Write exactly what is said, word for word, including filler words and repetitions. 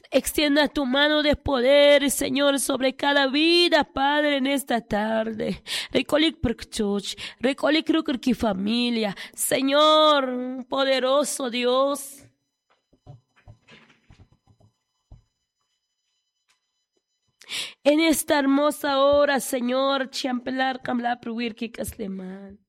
Extienda tu mano de poder, Señor, sobre cada vida, Padre, en esta tarde. Recolik perchuch, recolik rukurki familia. Señor, poderoso Dios. En esta hermosa hora, Señor, champelar kamla pruwirki kasleman.